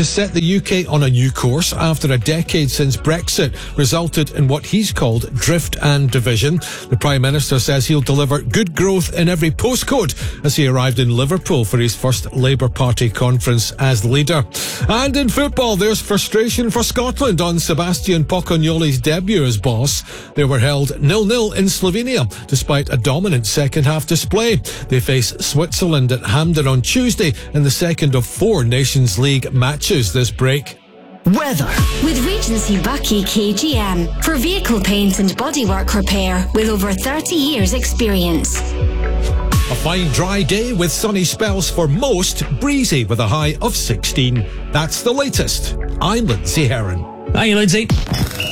to set the UK on a new course after a decade since Brexit resulted in what he's called drift and division. The Prime Minister says he'll deliver good growth in every postcode as he arrived in Liverpool for his first Labour Party conference as leader. And in football, there's frustration for Scotland on Sebastian Pocognoli's debut as boss. They were held 0-0 in Slovenia despite a dominant second-half display. They face Switzerland at Hampden on Tuesday in the second of 4 Nations League matches this break. Weather. With Regency Buckie KGM for vehicle paint and bodywork repair with over 30 years experience. A fine dry day with sunny spells for most, breezy with a high of 16. That's the latest. I'm Lindsay Heron. Hi, Lindsay. Did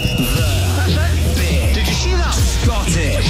you see that? Scottish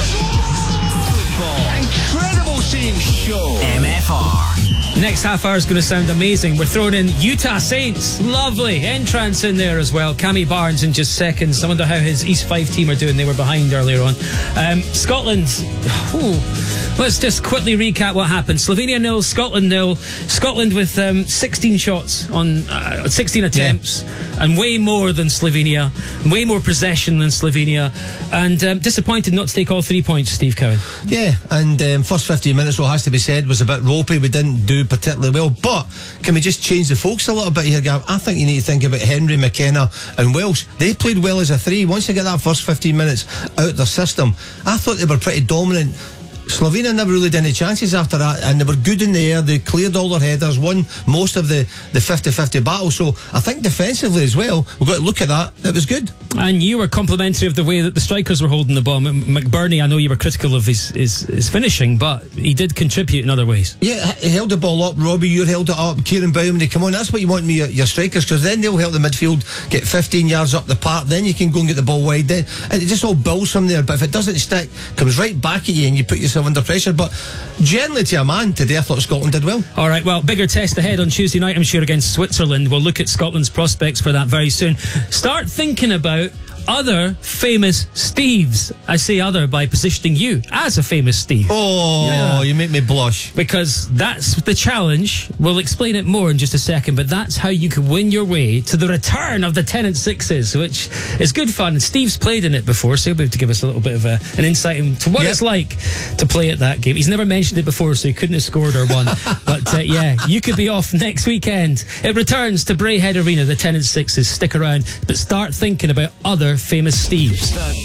football. Incredible seeing show. MFR. Next half hour is going to sound amazing. We're throwing in Utah Saints. Lovely entrance in there as well. Cammy Barnes in just seconds. I wonder how his East 5 team are doing. They were behind earlier on. Scotland. Let's just quickly recap what happened. Slovenia 0, Scotland 0. Scotland with 16 shots on 16 attempts, and way more than Slovenia, way more possession than Slovenia, and disappointed not to take all 3 points, Steve Cowan. Yeah, and first 15 minutes, what has to be said, was a bit ropey. We didn't do particularly well, but can we just change the focus a little bit here, Gav? I think you need to think about Henry, McKenna and Welsh. They played well as a 3. Once they get that first 15 minutes out their system, I thought they were pretty dominant. Slovenia never really did any chances after that, and they were good in the air. They cleared all their headers, won most of the 50-50 battle. So I think defensively as well, we've got to look at that. It was good. And you were complimentary of the way that the strikers were holding the ball. McBurney, I know you were critical of his finishing, but he did contribute in other ways. Yeah, he held the ball up. Robbie, you held it up. Kieran Bowman, they come on. That's what you want me your strikers, because then they'll help the midfield get 15 yards up the park. Then you can go and get the ball wide. Then and it just all builds from there. But if it doesn't stick, comes right back at you, and you put yourself under pressure. But generally, to a man, today I thought Scotland did well. All right, well, bigger test ahead on Tuesday night, I'm sure, against Switzerland. We'll look at Scotland's prospects for that very soon. Start thinking about other famous Steves. I say other by positioning you as a famous Steve. Oh, yeah. You make me blush. Because that's the challenge. We'll explain it more in just a second, but that's how you can win your way to the return of the Tennant Sixes, which is good fun. Steve's played in it before, so he'll be able to give us a little bit of an insight into what it's like to play at that game. He's never mentioned it before, so he couldn't have scored or won. But yeah, you could be off next weekend. It returns to Braehead Arena, the Tennant Sixes. Stick around, but start thinking about other famous Steves.